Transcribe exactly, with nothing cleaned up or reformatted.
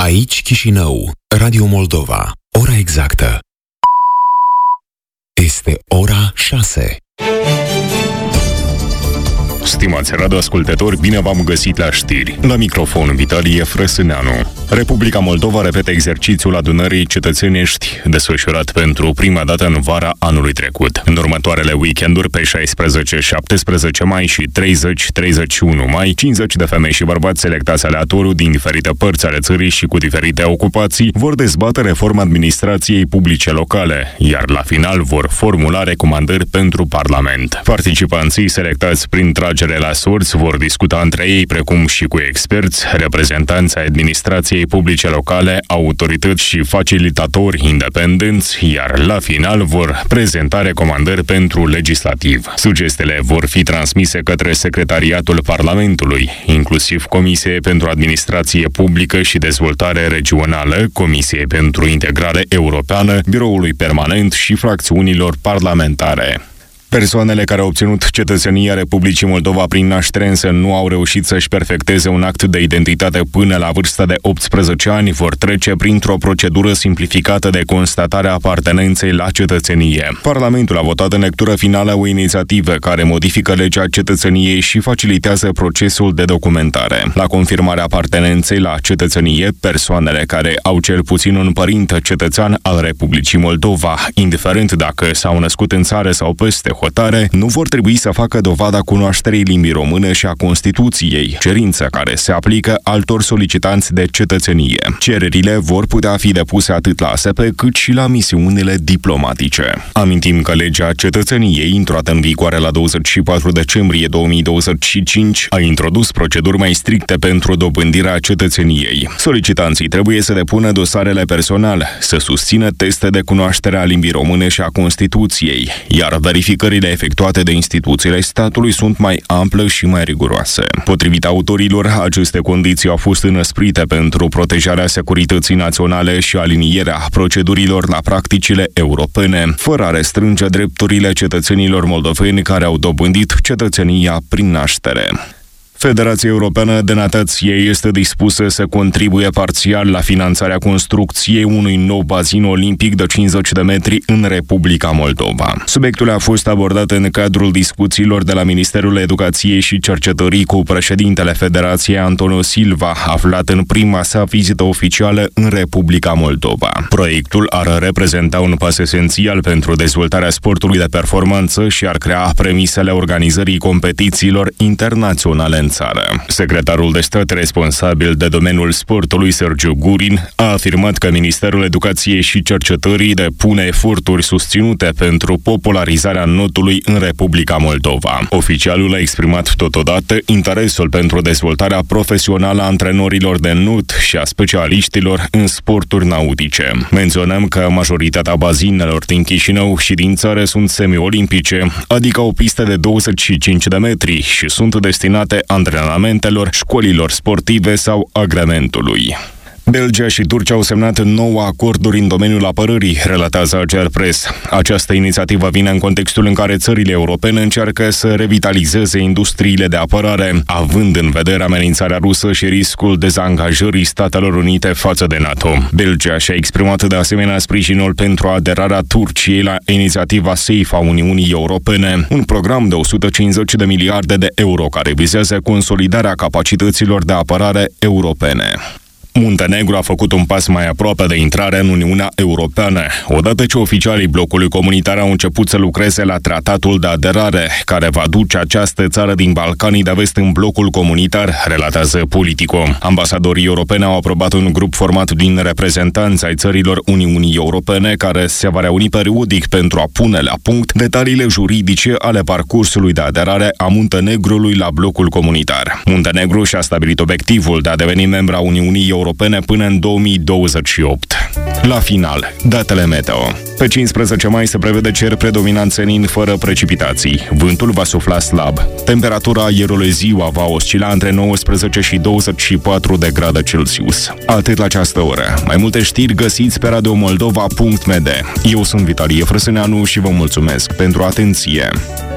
Aici Chișinău, Radio Moldova. Ora exactă este ora șase. Stimați radioascultători, bine v-am găsit la știri. La microfon, Vitalie Frăsâneanu. Republica Moldova repetă exercițiul adunării cetățenești desfășurat pentru prima dată în vara anului trecut. În următoarele weekenduri, pe șaisprezece șaptesprezece mai și treizeci treizeci și unu mai, cincizeci de femei și bărbați selectați aleatoriu din diferite părți ale țării și cu diferite ocupații vor dezbate reforma administrației publice locale, iar la final vor formula recomandări pentru Parlament. Participanții selectați prin tragere la sorți vor discuta între ei, precum și cu experți, reprezentanți ai administrației publice locale, autorități și facilitatori independenți, iar la final vor prezenta recomandări pentru legislativ. Sugestiile vor fi transmise către Secretariatul Parlamentului, inclusiv Comisiei pentru Administrație Publică și Dezvoltare Regională, Comisiei pentru Integrare Europeană, Biroului Permanent și fracțiunilor parlamentare. Persoanele care au obținut cetățenia Republicii Moldova prin naștere însă nu au reușit să-și perfecteze un act de identitate până la vârsta de optsprezece ani vor trece printr-o procedură simplificată de constatare a apartenenței la cetățenie. Parlamentul a votat în lectură finală o inițiativă care modifică legea cetățeniei și facilitează procesul de documentare. La confirmarea apartenenței la cetățenie, persoanele care au cel puțin un părinte cetățean al Republicii Moldova, indiferent dacă s-au născut în țară sau peste hotare, nu vor trebui să facă dovada cunoașterii limbii române și a Constituției, cerință care se aplică altor solicitanți de cetățenie. Cererile vor putea fi depuse atât la A S P cât și la misiunile diplomatice. Amintim că legea cetățeniei, intrată în vigoare la douăzeci și patru decembrie două mii douăzeci și cinci, a introdus proceduri mai stricte pentru dobândirea cetățeniei. Solicitanții trebuie să depună dosarele personal, să susțină teste de cunoaștere a limbii române și a Constituției, iar verificările efectuate de instituțiile statului sunt mai ample și mai riguroase. Potrivit autorilor, aceste condiții au fost înăsprite pentru protejarea securității naționale și alinierea procedurilor la practicile europene, fără a restrânge drepturile cetățenilor moldoveni care au dobândit cetățenia prin naștere. Federația Europeană de Natație este dispusă să contribuie parțial la finanțarea construcției unui nou bazin olimpic de cincizeci de metri în Republica Moldova. Subiectul a fost abordat în cadrul discuțiilor de la Ministerul Educației și Cercetării cu președintele Federației Antonio Silva, aflat în prima sa vizită oficială în Republica Moldova. Proiectul ar reprezenta un pas esențial pentru dezvoltarea sportului de performanță și ar crea premisele organizării competițiilor internaționale în țară. Secretarul de stat responsabil de domeniul sportului, Sergiu Gurin, a afirmat că Ministerul Educației și Cercetării depune eforturi susținute pentru popularizarea notului în Republica Moldova. Oficialul a exprimat totodată interesul pentru dezvoltarea profesională a antrenorilor de not și a specialiștilor în sporturi nautice. Menționăm că majoritatea bazinelor din Chișinău și din țară sunt semi-olimpice, adică o pistă de douăzeci și cinci de metri și sunt destinate antrenamentelor, școlilor sportive sau agrementului. Belgia și Turcia au semnat nouă acorduri în domeniul apărării, relatează Ager Press. Această inițiativă vine în contextul în care țările europene încearcă să revitalizeze industriile de apărare, având în vedere amenințarea rusă și riscul dezangajării Statelor Unite față de NATO. Belgia și-a exprimat de asemenea sprijinul pentru aderarea Turciei la inițiativa SAFE a Uniunii Europene, un program de o sută cincizeci de miliarde de euro care vizează consolidarea capacităților de apărare europene. Muntenegru a făcut un pas mai aproape de intrare în Uniunea Europeană, odată ce oficialii blocului comunitar au început să lucreze la tratatul de aderare, care va duce această țară din Balcanii de Vest în blocul comunitar, relatează Politico. Ambasadorii europeni au aprobat un grup format din reprezentanți ai țărilor Uniunii Europene, care se va reuni periodic pentru a pune la punct detaliile juridice ale parcursului de aderare a Muntenegrului la blocul comunitar. Muntenegru și-a stabilit obiectivul de a deveni membra Uniunii Europene Europene până în două mii douăzeci și opt. La final, datele meteo. Pe cincisprezece mai se prevede cer predominant senin fără precipitații. Vântul va sufla slab. Temperatura aerului ziua va oscila între nouăsprezece și douăzeci și patru de grade Celsius. Atât la această oră. Mai multe știri găsiți pe radio moldova punct m d. Eu sunt Vitalie Frăsâneanu și vă mulțumesc pentru atenție.